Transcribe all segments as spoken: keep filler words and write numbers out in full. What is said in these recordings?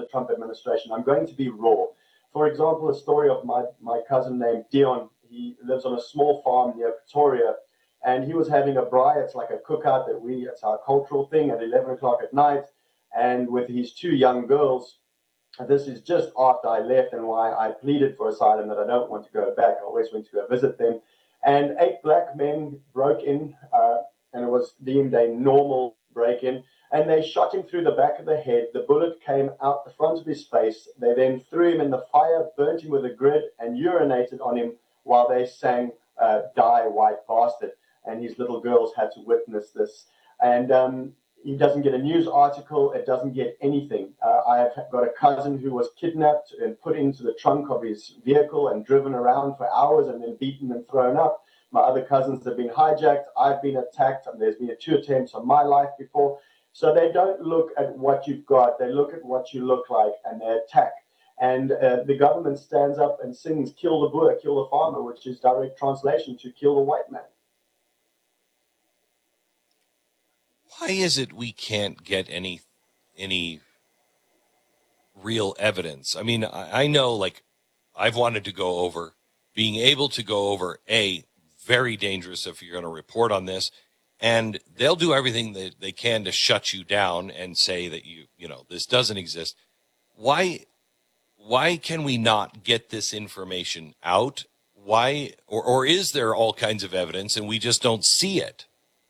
Trump administration. I'm going to be raw. For example, a story of my, my cousin named Dion. He lives on a small farm near Pretoria, and he was having a braai. It's like a cookout that we, it's our cultural thing at eleven o'clock at night. And with his two young girls, this is just after I left and why I pleaded for asylum, that I don't want to go back. I always went to go visit them. And eight black men broke in, uh, and it was deemed a normal break-in. And they shot him through the back of the head. The bullet came out the front of his face. They then threw him in the fire, burnt him with a grid, and urinated on him while they sang uh, Die, White Bastard. And his little girls had to witness this. And um, he doesn't get a news article. It doesn't get anything. Uh, I have got a cousin who was kidnapped and put into the trunk of his vehicle and driven around for hours and then beaten and thrown up. My other cousins have been hijacked. I've been attacked. And there's been two attempts on my life before. So they don't look at what you've got. They look at what you look like and they attack. And uh, the government stands up and sings, kill the Boer, kill the farmer, which is direct translation to kill the white man. Why is it we can't get any any real evidence? I mean, I, I know, like, I've wanted to go over, being able to go over, A, very dangerous if you're going to report on this, and they'll do everything that they can to shut you down and say that, you you know, this doesn't exist. Why why can we not get this information out? Why, or, or is there all kinds of evidence and we just don't see it?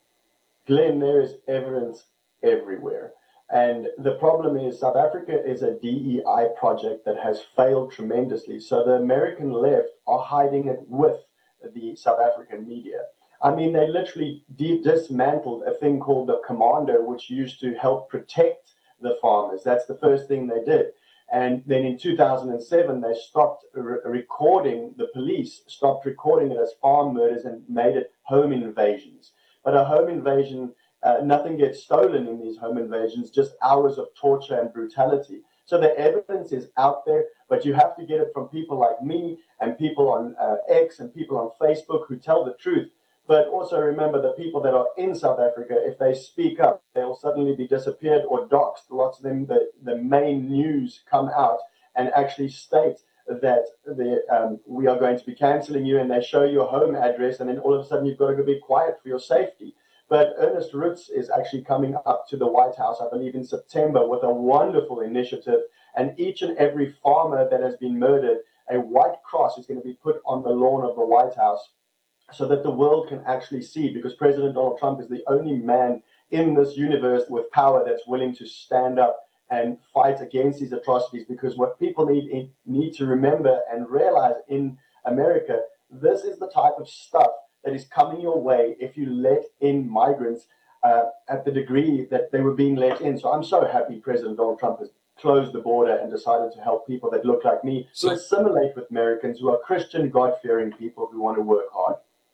Glenn, there is evidence everywhere. And the problem is South Africa is a D E I project that has failed tremendously. So the American left are hiding it with the South African media. I mean, they literally de- dismantled a thing called the Commando, which used to help protect the farmers. That's the first thing they did. And then in two thousand seven, they stopped re- recording, the police stopped recording it as farm murders and made it home invasions. But a home invasion, uh, nothing gets stolen in these home invasions, just hours of torture and brutality. So the evidence is out there, but you have to get it from people like me and people on uh, X and people on Facebook who tell the truth. But also remember, the people that are in South Africa, if they speak up, they'll suddenly be disappeared or doxxed. Lots of them, the, the main news come out and actually state that the, um, we are going to be cancelling you, and they show your home address, and then all of a sudden you've got to go be quiet for your safety. But Ernest Roots is actually coming up to the White House, I believe in September, with a wonderful initiative, and each and every farmer that has been murdered, a white cross is going to be put on the lawn of the White House so that the world can actually see, because President Donald Trump is the only man in this universe with power that's willing to stand up and fight against these atrocities. Because what people need need to remember and realize in America, this is the type of stuff that is coming your way if you let in migrants uh, at the degree that they were being let in. So I'm so happy President Donald Trump has closed the border and decided to help people that look like me, so, who assimilate with Americans, who are Christian, God-fearing people who want to work hard.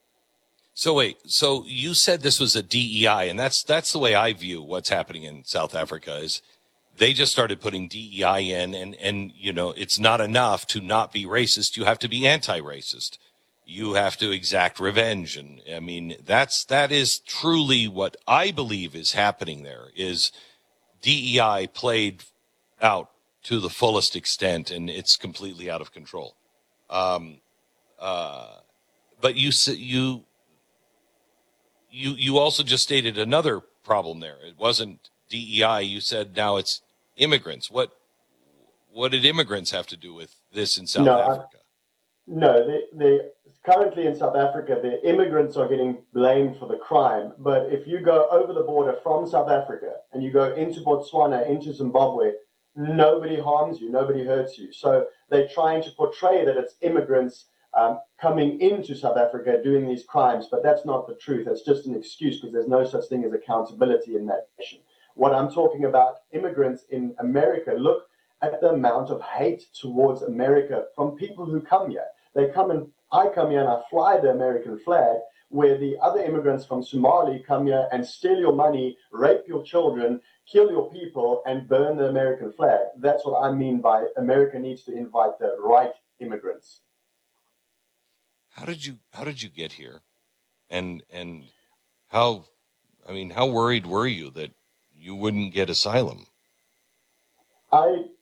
So wait, so you said this was a D E I, and that's that's the way I view what's happening in South Africa is they just started putting D E I in, and, and you know, it's not enough to not be racist. You have to be anti-racist. You have to exact revenge. And I mean, that's that is truly what I believe is happening there is D E I played out to the fullest extent, and it's completely out of control. Um, uh, but you you you you also just stated another problem there. It wasn't D E I. You said now it's immigrants. What what did immigrants have to do with this in South No, Africa? I, no. They, they currently in South Africa, the immigrants are getting blamed for the crime. But if you go over the border from South Africa and you go into Botswana, into Zimbabwe, nobody harms you, nobody hurts you. So they're trying to portray that it's immigrants um, coming into South Africa doing these crimes, but that's not the truth. It's just an excuse because there's no such thing as accountability in that nation. What I'm talking about, immigrants in America, look at the amount of hate towards America from people who come here. They come and I come here and I fly the American flag, where the other immigrants from Somalia come here and steal your money, rape your children, kill your people, and burn the American flag. That's what I mean by America needs to invite the right immigrants. How did you how did you get here? And and how I mean, how worried were you that you wouldn't get asylum? I